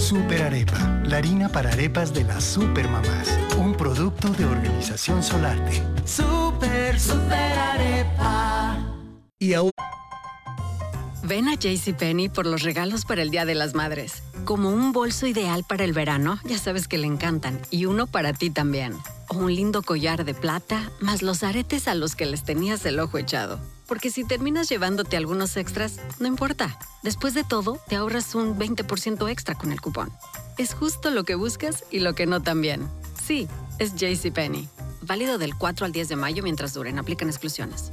Super Arepa, la harina para arepas de las supermamás. Un producto de Organización Solarte. Super Arepa. Y aún... Ven a JCPenney por los regalos para el Día de las Madres. Como un bolso ideal para el verano, ya sabes que le encantan, y uno para ti también. O un lindo collar de plata, más los aretes a los que les tenías el ojo echado. Porque si terminas llevándote algunos extras, no importa. Después de todo, te ahorras un 20% extra con el cupón. Es justo lo que buscas y lo que no también. Sí, es JCPenney. Válido del 4 al 10 de mayo mientras duren. Aplican exclusiones.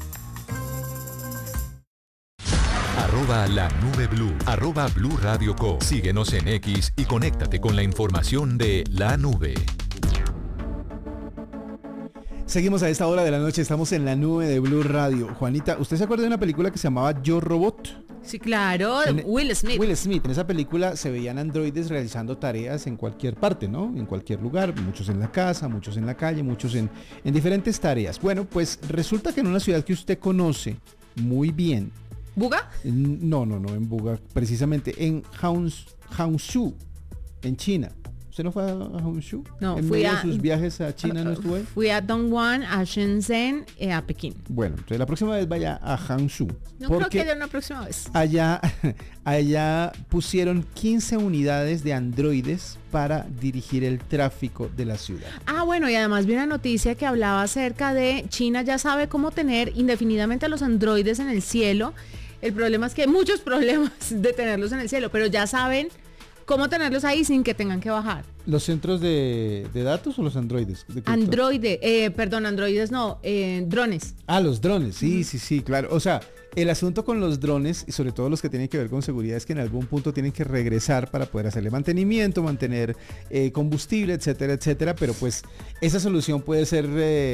@La Nube Blue, @Blue Radio Co. Síguenos en X y conéctate con la información de La Nube. Seguimos a esta hora de la noche, estamos en La Nube de Blue Radio. Juanita, ¿usted se acuerda de una película que se llamaba Yo Robot? Sí, claro, Will Smith. Will Smith, en esa película se veían androides realizando tareas en cualquier parte, ¿no? En cualquier lugar, muchos en la casa, muchos en la calle, muchos en diferentes tareas. Bueno, pues resulta que en una ciudad que usted conoce muy bien. ¿Buga? No, en Buga, precisamente en Hangzhou, en China. ¿Usted no fue a Hangzhou? No, ¿En medio de sus viajes a China no estuvo ahí? Fui a Dongguan, a Shenzhen, a Pekín. Bueno, entonces la próxima vez vaya a Hangzhou. No creo que haya una próxima vez. Allá pusieron 15 unidades de androides para dirigir el tráfico de la ciudad. Ah, bueno, y además vi una noticia que hablaba acerca de China ya sabe cómo tener indefinidamente a los androides en el cielo. El problema es que hay muchos problemas de tenerlos en el cielo, pero ya saben cómo tenerlos ahí sin que tengan que bajar. ¿Los centros de datos o los androides? Androides no, drones. Ah, los drones, sí, claro. O sea, el asunto con los drones, y sobre todo los que tienen que ver con seguridad, es que en algún punto tienen que regresar para poder hacerle mantenimiento, mantener combustible, etcétera, etcétera. Pero pues esa solución puede ser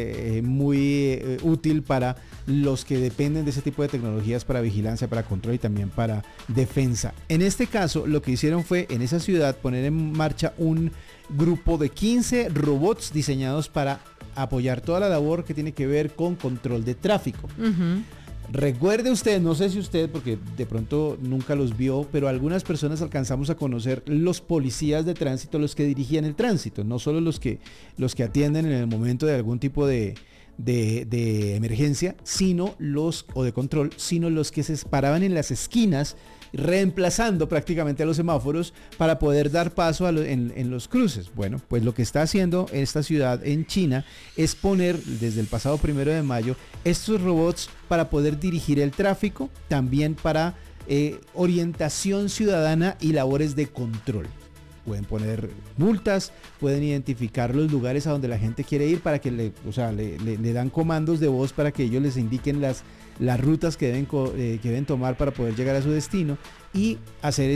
muy útil para los que dependen de ese tipo de tecnologías para vigilancia, para control y también para defensa. En este caso, lo que hicieron fue en esa ciudad poner en marcha un grupo de 15 robots diseñados para apoyar toda la labor que tiene que ver con control de tráfico. Uh-huh. Recuerde usted, no sé si usted, porque de pronto nunca los vio, pero algunas personas alcanzamos a conocer los policías de tránsito, los que dirigían el tránsito, no solo los que atienden en el momento de algún tipo de emergencia, o de control, sino los que se paraban en las esquinas, reemplazando prácticamente a los semáforos para poder dar paso en los cruces. Bueno, pues lo que está haciendo esta ciudad en China es poner desde el pasado 1 de mayo estos robots para poder dirigir el tráfico, también para orientación ciudadana y labores de control. Pueden poner multas, pueden identificar los lugares a donde la gente quiere ir para que le dan comandos de voz para que ellos les indiquen las rutas que deben tomar para poder llegar a su destino y hacer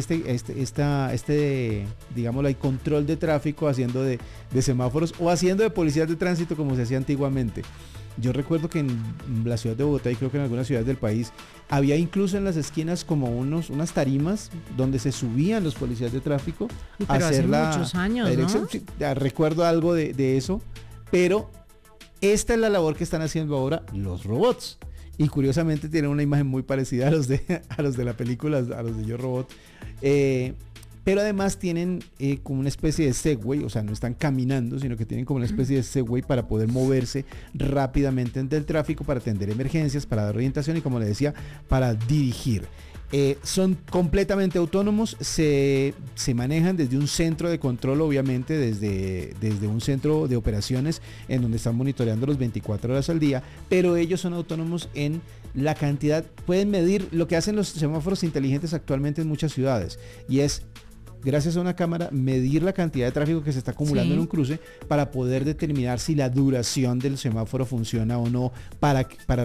digámoslo ahí, control de tráfico, haciendo de semáforos o haciendo de policías de tránsito como se hacía antiguamente. Yo recuerdo que en la ciudad de Bogotá y creo que en algunas ciudades del país había incluso en las esquinas como unas tarimas donde se subían los policías de tráfico a hacer muchos años, ¿no? Sí, recuerdo algo de eso, pero esta es la labor que están haciendo ahora los robots. Y curiosamente tienen una imagen muy parecida a los de la película, a los de Yo Robot. Pero además tienen como una especie de Segway, o sea, no están caminando, sino que tienen como una especie de Segway para poder moverse rápidamente entre el tráfico, para atender emergencias, para dar orientación y, como le decía, para dirigir. Son completamente autónomos, se manejan desde un centro de control, obviamente, desde un centro de operaciones en donde están monitoreando los 24 horas al día, pero ellos son autónomos en la cantidad, pueden medir lo que hacen los semáforos inteligentes actualmente en muchas ciudades, y es, gracias a una cámara, medir la cantidad de tráfico que se está acumulando en un cruce para poder determinar si la duración del semáforo funciona o no para